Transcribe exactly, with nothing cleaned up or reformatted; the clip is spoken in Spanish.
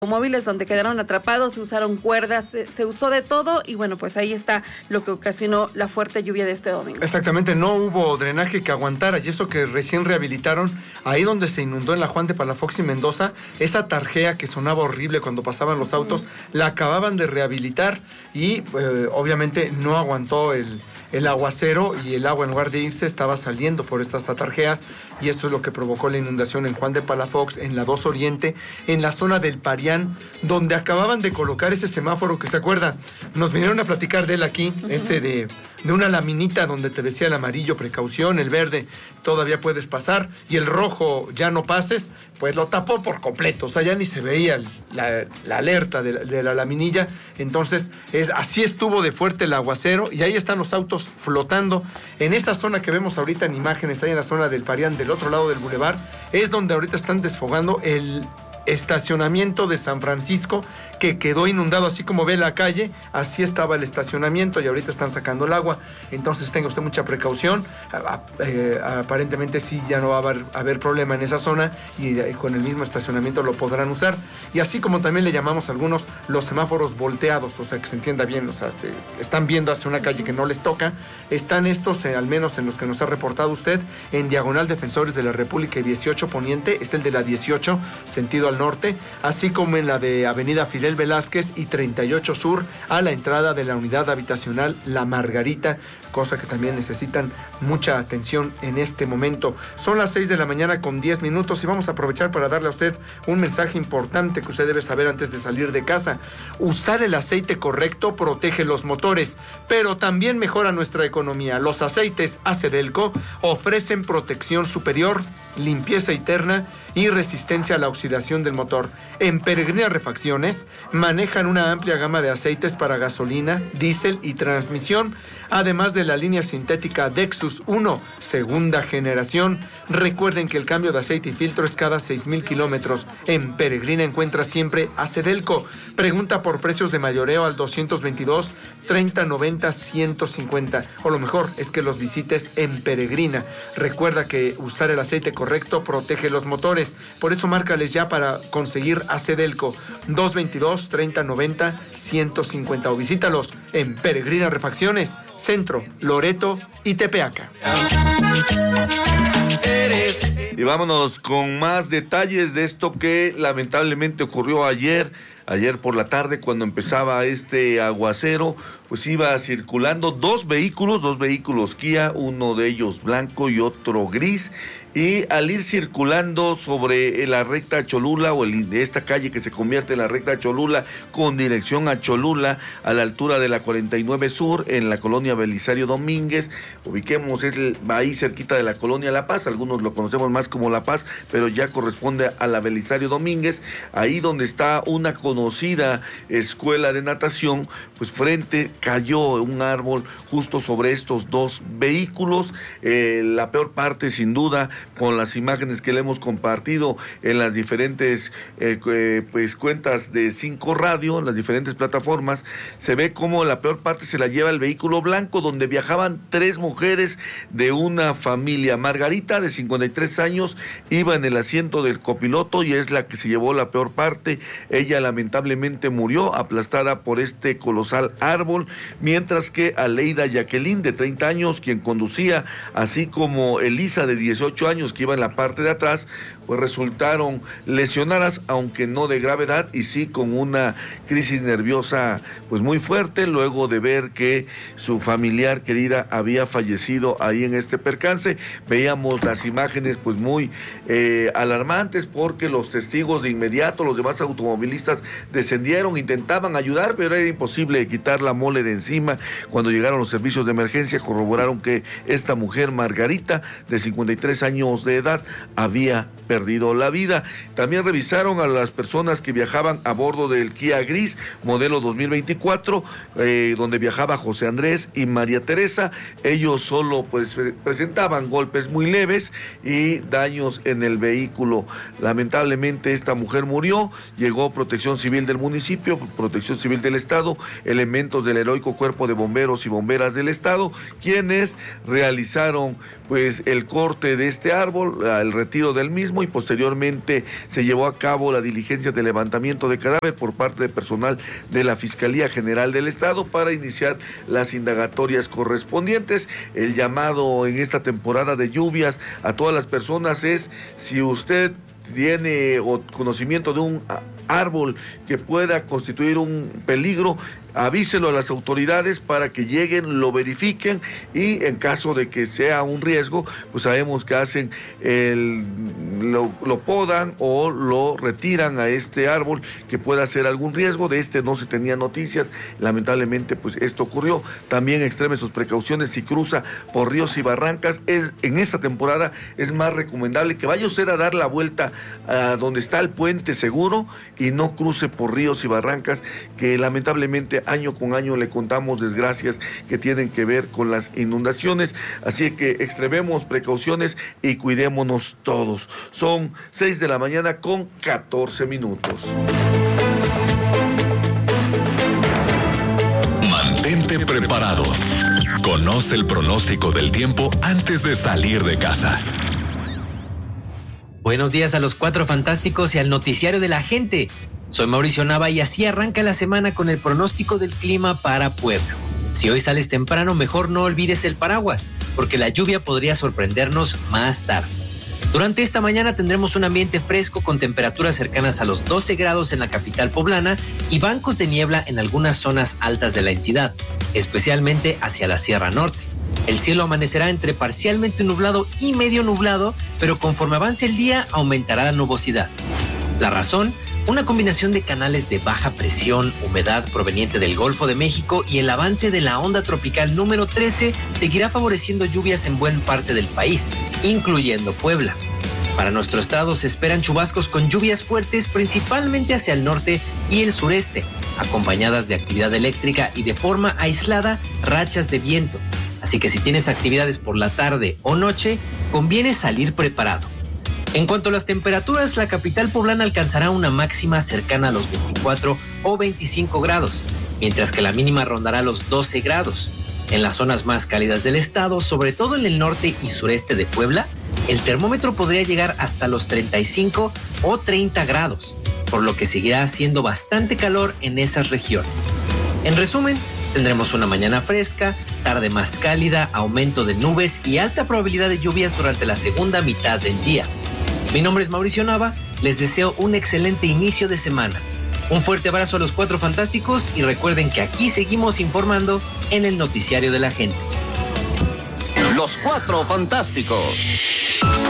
móviles donde quedaron atrapados, se usaron cuerdas, se, se usó de todo y bueno, pues ahí está lo que ocasionó la fuerte lluvia de este domingo. Exactamente, no hubo drenaje que aguantara y eso que recién rehabilitaron, ahí donde se inundó en la Juan de Palafox y Mendoza, esa tarjea que sonaba horrible cuando pasaban los autos, uh-huh. la acababan de rehabilitar y eh, obviamente no aguantó el... el aguacero y el agua en lugar de irse estaba saliendo por estas tarjeas y esto es lo que provocó la inundación en Juan de Palafox, en la dos Oriente, en la zona del Parián, donde acababan de colocar ese semáforo que se acuerda, nos vinieron a platicar de él aquí, uh-huh. ese de, de una laminita donde te decía el amarillo, precaución, el verde, todavía puedes pasar y el rojo, ya no pases, pues lo tapó por completo, o sea, ya ni se veía la, la alerta de la, de la laminilla, entonces es, así estuvo de fuerte el aguacero y ahí están los autos flotando. En esta zona que vemos ahorita en imágenes, ahí en la zona del Parián, del otro lado del bulevar, es donde ahorita están desfogando el estacionamiento de San Francisco, que quedó inundado, así como ve la calle, así estaba el estacionamiento y ahorita están sacando el agua, entonces tenga usted mucha precaución, eh, aparentemente sí ya no va a haber, a haber problema en esa zona y, y con el mismo estacionamiento lo podrán usar, y así como también le llamamos a algunos los semáforos volteados, o sea que se entienda bien, o sea, se están viendo hacia una calle que no les toca, están estos, eh, al menos en los que nos ha reportado usted, en diagonal Defensores de la República y dieciocho Poniente, está el de la dieciocho, sentido al norte, así como en la de Avenida Fidel Velázquez y treinta y ocho Sur, a la entrada de la unidad habitacional La Margarita, cosa que también necesitan mucha atención en este momento. Son las seis de la mañana con diez minutos y vamos a aprovechar para darle a usted un mensaje importante que usted debe saber antes de salir de casa. Usar el aceite correcto protege los motores, pero también mejora nuestra economía. Los aceites Acedelco ofrecen protección superior, limpieza interna y resistencia a la oxidación del motor. En Peregrina Refacciones manejan una amplia gama de aceites para gasolina, diésel y transmisión, además de la línea sintética Dexus uno, segunda generación. Recuerden que el cambio de aceite y filtro es cada seis mil kilómetros. En Peregrina encuentra siempre Acedelco. Pregunta por precios de mayoreo al doscientos veintidós, treinta noventa, ciento cincuenta. O lo mejor es que los visites en Peregrina. Recuerda que usar el aceite correcto protege los motores. Por eso márcales ya para conseguir Acedelco. doscientos veintidós, treinta noventa, ciento cincuenta. O visítalos en Peregrina Refacciones, Centro, Loreto y Tepeaca. Y vámonos con más detalles de esto que lamentablemente ocurrió ayer. Ayer por la tarde, cuando empezaba este aguacero, pues iba circulando dos vehículos, dos vehículos Kia, uno de ellos blanco y otro gris, y al ir circulando sobre la recta Cholula, o el, de esta calle que se convierte en la recta Cholula, con dirección a Cholula, a la altura de la cuarenta y nueve Sur, en la colonia Belisario Domínguez, ubiquemos, es el, ahí cerquita de la colonia La Paz, algunos lo conocemos más como La Paz, pero ya corresponde a la Belisario Domínguez, ahí donde está una conocida escuela de natación, pues frente cayó un árbol justo sobre estos dos vehículos. Eh, la peor parte, sin duda, con las imágenes que le hemos compartido en las diferentes eh, eh, pues cuentas de Cinco Radio, en las diferentes plataformas, se ve como la peor parte se la lleva el vehículo blanco, donde viajaban tres mujeres de una familia. Margarita, de cincuenta y tres años, iba en el asiento del copiloto y es la que se llevó la peor parte. Ella lamentablemente murió aplastada por este colosal árbol, mientras que Aleida Jacqueline, de treinta años, quien conducía, así como Elisa, de dieciocho años, que iba en la parte de atrás, pues resultaron lesionadas, aunque no de gravedad, y sí con una crisis nerviosa pues muy fuerte, luego de ver que su familiar querida había fallecido ahí en este percance. Veíamos las imágenes pues muy eh, alarmantes, porque los testigos de inmediato, los demás automovilistas descendieron, intentaban ayudar, pero era imposible quitar la mole de encima. Cuando llegaron los servicios de emergencia, corroboraron que esta mujer, Margarita, de cincuenta y tres años de edad, había perdido la vida. También revisaron a las personas que viajaban a bordo del Kia Gris, modelo dos mil veinticuatro, eh, donde viajaba José Andrés y María Teresa. Ellos solo pues presentaban golpes muy leves y daños en el vehículo. Lamentablemente esta mujer murió. Llegó Protección Civil del municipio, Protección Civil del estado, elementos del heroico Cuerpo de Bomberos y Bomberas del estado, quienes realizaron pues el corte de este árbol, el retiro del mismo, y posteriormente se llevó a cabo la diligencia de levantamiento de cadáver por parte de personal de la Fiscalía General del Estado para iniciar las indagatorias correspondientes. El llamado en esta temporada de lluvias a todas las personas es: si usted tiene o conocimiento de un árbol que pueda constituir un peligro, avíselo a las autoridades para que lleguen, lo verifiquen, y en caso de que sea un riesgo, pues sabemos que hacen el, lo, lo podan o lo retiran a este árbol que pueda ser algún riesgo. De este no se tenía noticias, lamentablemente pues esto ocurrió. También extreme sus precauciones si cruza por ríos y barrancas. Es, en esta temporada es más recomendable que vaya usted a dar la vuelta a donde está el puente seguro y no cruce por ríos y barrancas, que lamentablemente año con año le contamos desgracias que tienen que ver con las inundaciones. Así que extrememos precauciones y cuidémonos todos. Son seis de la mañana con catorce minutos. Mantente preparado. Conoce el pronóstico del tiempo antes de salir de casa. Buenos días a los cuatro fantásticos y al noticiario de la gente. Soy Mauricio Nava y así arranca la semana con el pronóstico del clima para Puebla. Si hoy sales temprano, mejor no olvides el paraguas, porque la lluvia podría sorprendernos más tarde. Durante esta mañana tendremos un ambiente fresco con temperaturas cercanas a los doce grados en la capital poblana y bancos de niebla en algunas zonas altas de la entidad, especialmente hacia la Sierra Norte. El cielo amanecerá entre parcialmente nublado y medio nublado, pero conforme avance el día aumentará la nubosidad. La razón: una combinación de canales de baja presión, humedad proveniente del Golfo de México y el avance de la onda tropical número trece seguirá favoreciendo lluvias en buena parte del país, incluyendo Puebla. Para nuestro estado se esperan chubascos con lluvias fuertes principalmente hacia el norte y el sureste, acompañadas de actividad eléctrica y de forma aislada rachas de viento. Así que si tienes actividades por la tarde o noche, conviene salir preparado. En cuanto a las temperaturas, la capital poblana alcanzará una máxima cercana a los veinticuatro o veinticinco grados, mientras que la mínima rondará los doce grados. En las zonas más cálidas del estado, sobre todo en el norte y sureste de Puebla, el termómetro podría llegar hasta los treinta y cinco o treinta grados, por lo que seguirá haciendo bastante calor en esas regiones. En resumen, tendremos una mañana fresca, tarde más cálida, aumento de nubes y alta probabilidad de lluvias durante la segunda mitad del día. Mi nombre es Mauricio Nava, les deseo un excelente inicio de semana. Un fuerte abrazo a los cuatro fantásticos y recuerden que aquí seguimos informando en el noticiario de la gente. Los cuatro fantásticos.